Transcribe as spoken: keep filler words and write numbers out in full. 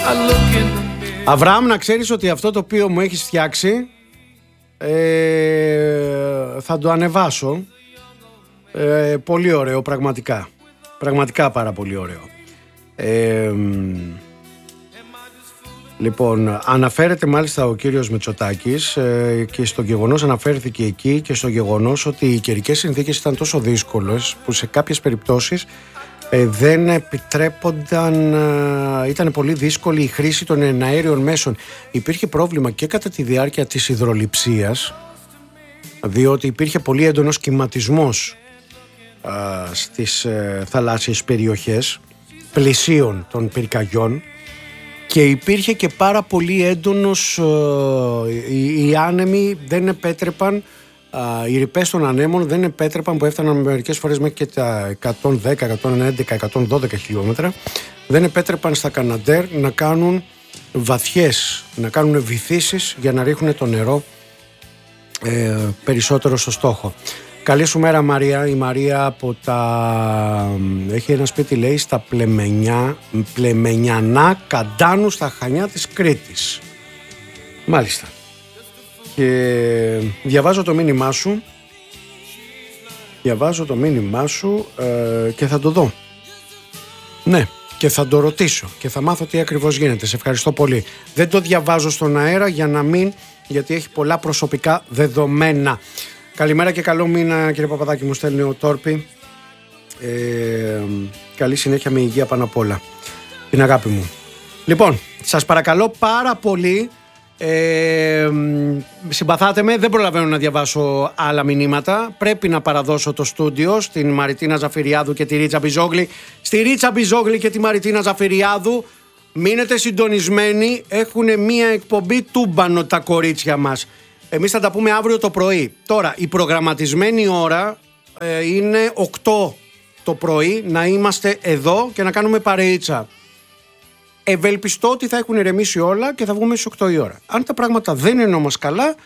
Αβραάμ, να ξέρεις ότι αυτό το οποίο μου έχεις φτιάξει ε, θα το ανεβάσω. ε, Πολύ ωραίο, πραγματικά. Πραγματικά πάρα πολύ ωραίο. ε, Λοιπόν, αναφέρεται μάλιστα ο κύριος Μητσοτάκης ε, και στο γεγονός, αναφέρθηκε εκεί και στο γεγονός ότι οι καιρικές συνθήκες ήταν τόσο δύσκολες που σε κάποιες περιπτώσεις ε, δεν επιτρέπονταν, ε, ήταν πολύ δύσκολη η χρήση των εναέριων μέσων. Υπήρχε πρόβλημα και κατά τη διάρκεια της υδρολειψίας, διότι υπήρχε πολύ έντονος κυματισμός ε, στις ε, θαλάσσιες περιοχές πλησίων των πυρκαγιών. Και υπήρχε και πάρα πολύ έντονος, ε, οι, οι άνεμοι δεν επέτρεπαν, ε, οι ρηπές των ανέμων δεν επέτρεπαν, που έφταναν μερικές φορές μέχρι και τα εκατόν δέκα, εκατόν έντεκα, εκατόν δώδεκα χιλιόμετρα, δεν επέτρεπαν στα Καναντέρ να κάνουν βαθιές, να κάνουν βυθίσεις για να ρίχνουν το νερό ε, περισσότερο στο στόχο. Καλή σου μέρα, Μαρία. Η Μαρία από τα... έχει ένα σπίτι, λέει, στα Πλεμενιά... Πλεμενιανά Καντάνου, στα Χανιά της Κρήτης. Μάλιστα. Και διαβάζω το μήνυμά σου. Διαβάζω το μήνυμά σου ε, και θα το δω. Ναι, και θα το ρωτήσω και θα μάθω τι ακριβώς γίνεται. Σε ευχαριστώ πολύ. Δεν το διαβάζω στον αέρα για να μην... γιατί έχει πολλά προσωπικά δεδομένα. Καλημέρα και καλό μήνα, κύριε Παπαδάκη, μου στέλνει ο Τόρπι. Ε, καλή συνέχεια με υγεία πάνω απ' όλα. Την αγάπη μου. Λοιπόν, σας παρακαλώ πάρα πολύ, ε, συμπαθάτε με, δεν προλαβαίνω να διαβάσω άλλα μηνύματα. Πρέπει να παραδώσω το στούντιο στην Μαριτίνα Ζαφυριάδου και τη Ρίτσα Μπιζόγλη. Στη Ρίτσα Μπιζόγλη και τη Μαριτίνα Ζαφυριάδου μείνετε συντονισμένοι, έχουν μία εκπομπή τούμπανο τα κορίτσια μας. Εμείς θα τα πούμε αύριο το πρωί. Τώρα, η προγραμματισμένη ώρα ε, είναι οκτώ το πρωί, να είμαστε εδώ και να κάνουμε παρεΐτσα. Ευελπιστώ ότι θα έχουν ηρεμήσει όλα και θα βγούμε στις οκτώ η ώρα. Αν τα πράγματα δεν είναι όμως καλά,